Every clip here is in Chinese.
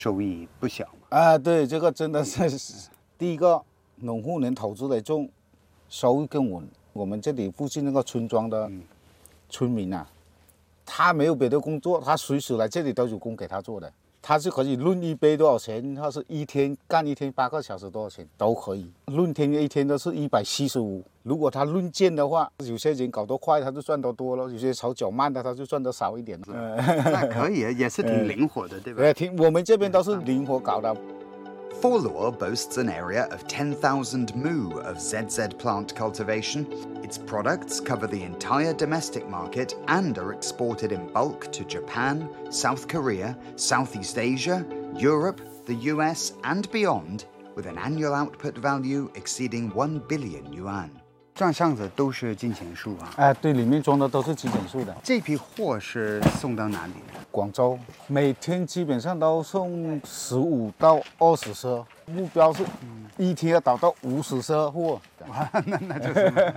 收益不小嘛。 啊，对，这个真的是第一个，农户能投资来种，收益更稳。我们这里附近那个村庄的村民啊，他没有别的工作，他随时来这里都有工给他做的。他是可以论一杯多少钱，他是一天干一天8个小时多少钱都可以，论天一天都是175。如果他论件的话，有些人搞得快，他就赚得多了；有些手脚慢的，他就赚得少一点。 那可以，也是挺灵活的，对吧？ 对，我们这边都是灵活搞的。 Forlaw boasts an area of 10,000 mu of ZZ plant cultivation. Its products cover the entire domestic market and are exported in bulk to Japan, South Korea, Southeast Asia, Europe, the US, and beyond, with an annual output value exceeding 1 billion yuan. 账上的都是金钱树啊！ 哎，对，里面装的都是金钱树的。 这批货是送到哪里？ 广州，每天基本上都送15到20车，目标是一天要导到50车货。 那就是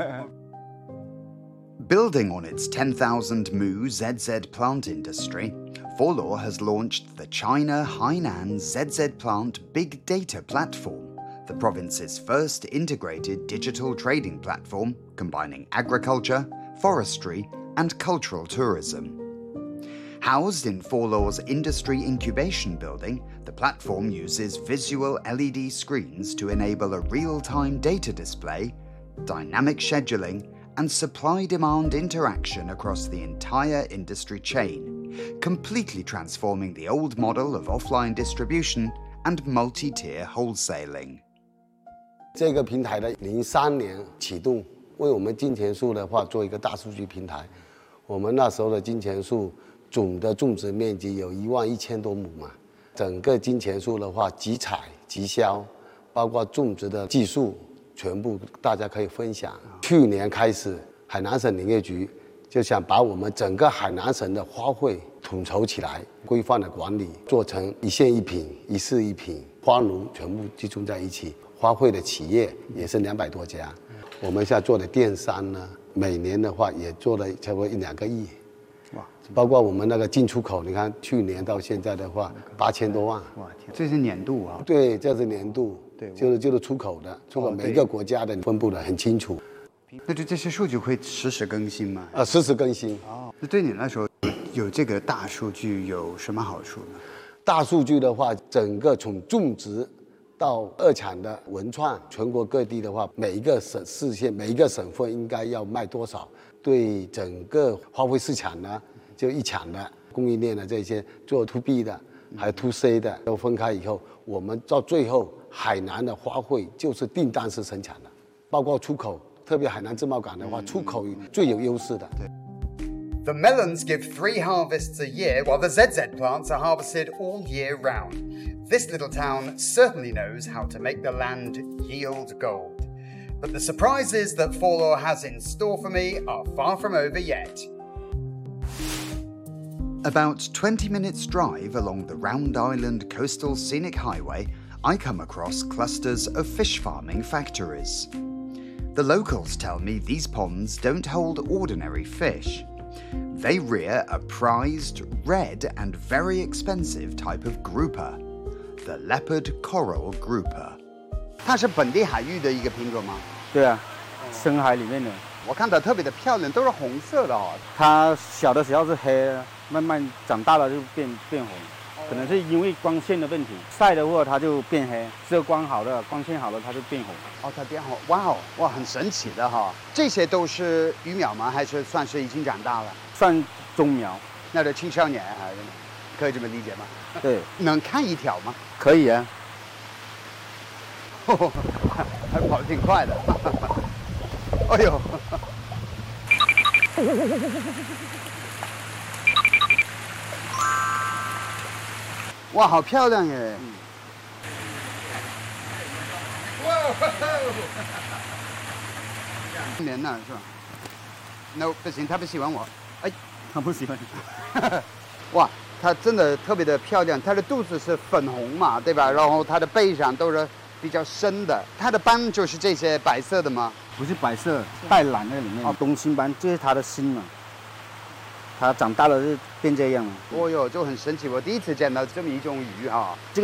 。Building on its 10,000 mu ZZ plant industry, Forlaw has launched the China Hainan ZZ Plant Big Data Platform, the province's first integrated digital trading platform combining agriculture, forestry, and cultural tourism. Housed in Forlaw's Industry Incubation Building, the platform uses visual LED screens to enable a real-time data display, dynamic scheduling, and supply-demand interaction across the entire industry chain, completely transforming the old model of offline distribution and multi-tier wholesaling. 这个平台的03年启动，为我们金钱树的话做一个大数据平台。我们那时候的金钱树总的种植面积有11000多亩嘛，整个金钱树的话集采集销，包括种植的技术，全部大家可以分享。去年开始，海南省林业局就想把我们整个海南省的花卉统筹起来，规范的管理，做成一县一品、一市一品，花农全部集中在一起。花卉的企业也是200多家，我们现在做的电商呢，每年的话也做了差不多1-2个亿。哇！包括我们那个进出口，你看去年到现在的话，8000多万。 哇天！这是年度啊？ 对，这是年度。 对， 就是出口的，出口每个国家的分布的很清楚。 那就这些数据会实时更新吗？ 实时更新。 哦，那对你来说，有这个大数据有什么好处呢？ 大数据的话，整个从种植到2产的文创，全国各地的话，每一个市县、每一个省份应该要卖多少？对整个花卉市场呢，就1产的供应链的这些做 to B 的，还有 to C 的，都分开以后，我们到最后，海南的花卉就是订单式生产的，包括出口，特别海南自贸港的话，出口最有优势的。对。 The melons give 3 harvests a year, while the ZZ plants are harvested all year round. This little town certainly knows how to make the land yield gold. But the surprises that Forlaw has in store for me are far from over yet. About 20 minutes drive along the Round Island Coastal Scenic Highway, I come across clusters of fish farming factories. The locals tell me these ponds don't hold ordinary fish. They rear a prized, red and very expensive type of grouper, the leopard coral grouper. 它是本地海域的一个品种吗？ 对啊，深海里面的。 我看它特别的漂亮，都是红色的哦。 它小的时候是黑的，慢慢长大了就变红，可能是因为光线的问题，晒的话它就变黑，遮光好了，光线好了它就变红。 哦，它变红，哇哦，哇，很神奇的哈。这些都是鱼苗吗？还是算是已经长大了？ 算中苗， 那是青少年还是？可以这么理解吗？ 对。 能看一条吗？ 可以啊。 还跑得挺快的。哎呦！哇，好漂亮耶！年呢是吧 ？No， 不行，他不喜欢我。哎， 他不喜欢你。 哇，它真的特别的漂亮，它的肚子是粉红嘛，对吧？然后它的背上都是比较深的，它的斑就是这些白色的吗？ 不是白色，带蓝在里面。哦，东星斑，这是它的心嘛。 它长大了就变这样了。 哦哟，就很神奇，我第一次见到这么一种鱼哈。